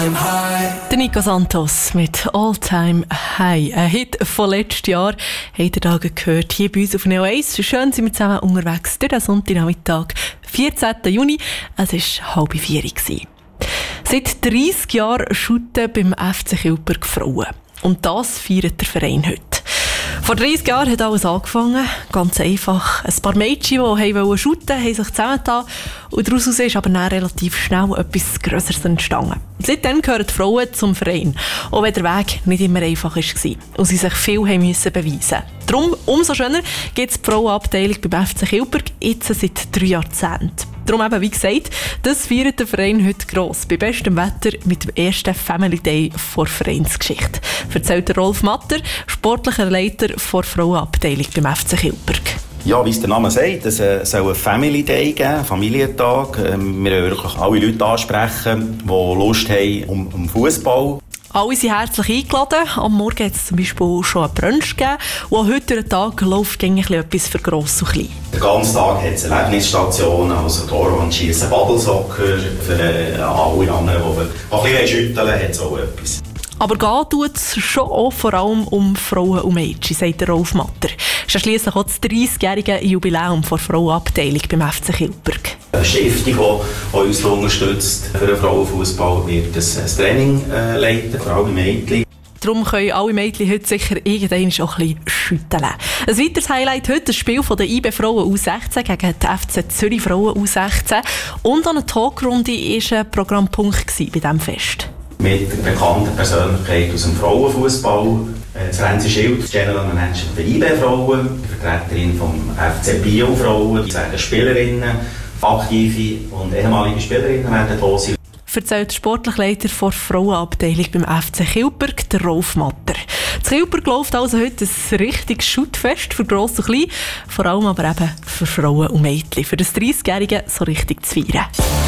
Der Nico Santos mit All Time High. Ein Hit von letztem Jahr. Habt ihr da gehört? Hier bei uns auf Neo 1. Schön sind wir zusammen unterwegs. Durch den Sonntagnachmittag, 14. Juni. Es war 3:30. Seit 30 Jahren shooten beim FC Kilberg Frauen. Und das feiert der Verein heute. Vor 30 Jahren hat alles angefangen. Ganz einfach. Ein paar Mädchen, die shooten wollten, haben sich zusammengetan. Und daraus ist aber dann relativ schnell etwas Grösseres entstanden. Seitdem gehören die Frauen zum Verein. Auch wenn der Weg nicht immer einfach war. Und sie sich viel beweisen mussten. Darum, umso schöner, gibt es die Frauenabteilung beim FC Kilberg jetzt seit 3 Jahrzehnten. Darum eben, wie gesagt, das feiert der Verein heute gross. Bei bestem Wetter mit dem ersten Family Day vor Vereinsgeschichte. Erzählt der Rolf Matter, sportlicher Leiter der Frauenabteilung beim FC Kilberg. Ja, wie es der Name sagt, es soll ein Family Day geben, einen Familientag. Wir wollen wirklich alle Leute ansprechen, die Lust haben um Fußball. Alle sind herzlich eingeladen. Am Morgen hat es zum Beispiel schon einen Brunch gegeben. Und auch heute durch den Tag läuft etwas für Gross und Klein. Den ganzen Tag hat es Erlebnisstationen, also Torwandschiessen, Badelsoccer, für alle anderen, die ein bisschen schütteln, hat es auch etwas. Aber gehen tut es schon auch vor allem um Frauen und Mädchen, sagt der Rolf Matter. Es ist schliesslich auch das 30-jährige Jubiläum der Frauenabteilung beim FC Kilberg. Eine Stiftung, die uns unterstützt für den Frauenfußball, wird ein Training leiten für alle Mädchen. Darum können alle Mädchen heute sicher irgendwann auch ein bisschen schütteln. Ein weiteres Highlight heute das Spiel der IB Frauen U16 gegen die FC Zürich Frauen U16. Und an einer Talkrunde war ein Programmpunkt bei diesem Fest. Mit einer bekannten Persönlichkeit aus dem Frauenfußball. Renzi Schild, General Manager der IB-Frauen, Vertreterin vom FC Bio-Frauen, die werden Spielerinnen, aktive und ehemalige Spielerinnen werden da sein. Erzählt der sportliche Leiter der Frauenabteilung beim FC Kilberg, der Rolf Matter. Das Kilberg läuft also heute ein richtiges Schuttfest für Gross und Klein, vor allem aber eben für Frauen und Mädchen, für das 30-Jährige so richtig zu feiern.